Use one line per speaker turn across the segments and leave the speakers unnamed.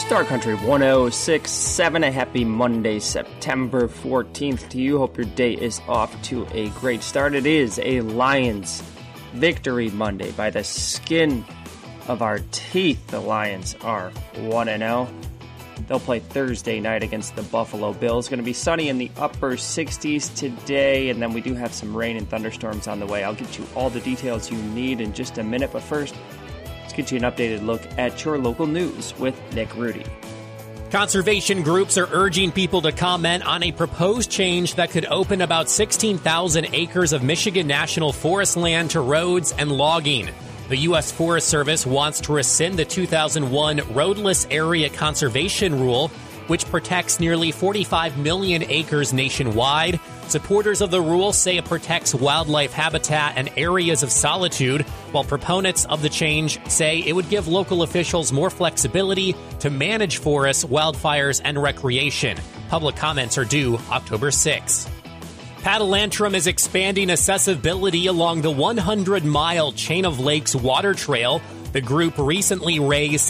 Star Country 106.7, a happy Monday, September 14th to you. Hope your day is off to a great start. It is a Lions victory Monday by the skin of our teeth. The Lions are 1-0. They'll play Thursday night against the Buffalo Bills. Going to be sunny in the upper 60s today, and then we do have some rain and thunderstorms on the way. I'll get you all the details you need in just a minute, but first, let's get you an updated look at your local news with Nick Rudy.
Conservation groups are urging people to comment on a proposed change that could open about 16,000 acres of Michigan National Forest land to roads and logging. The U.S. Forest Service wants to rescind the 2001 Roadless Area Conservation Rule, which protects nearly 45 million acres nationwide. Supporters of the rule say it protects wildlife habitat and areas of solitude, while proponents of the change say it would give local officials more flexibility to manage forests, wildfires, and recreation. Public comments are due October 6. Paddle-Antrim is expanding accessibility along the 100-mile Chain of Lakes water trail. The group recently raised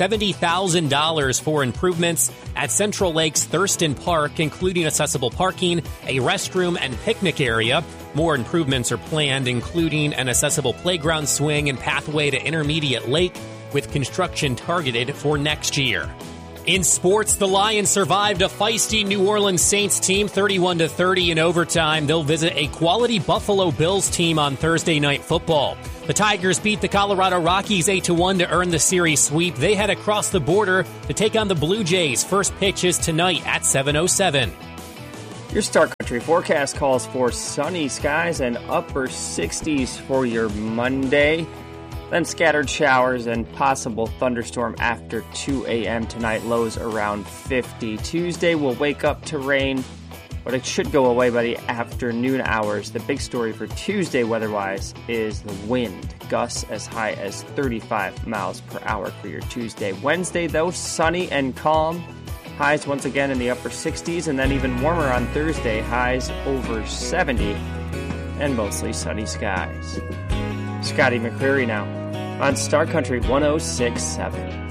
$70,000 for improvements at Central Lakes Thurston Park, including accessible parking, a restroom, and picnic area. More improvements are planned, including an accessible playground swing and pathway to Intermediate Lake, with construction targeted for next year. In sports, the Lions survived a feisty New Orleans Saints team 31-30 in overtime. They'll visit a quality Buffalo Bills team on Thursday Night Football. The Tigers beat the Colorado Rockies 8-1 to earn the series sweep. They head across the border to take on the Blue Jays. First pitch is tonight at 7:07.
Your Star Country forecast calls for sunny skies and upper 60s for your Monday. Then scattered showers and possible thunderstorm after 2 a.m. tonight, lows around 50. Tuesday will wake up to rain, but it should go away by the afternoon hours. The big story for Tuesday weather-wise is the wind. Gusts as high as 35 miles per hour for your Tuesday. Wednesday, though, sunny and calm. Highs once again in the upper 60s, and then even warmer on Thursday. Highs over 70, and mostly sunny skies. Scotty McCreary now on Star Country 106.7.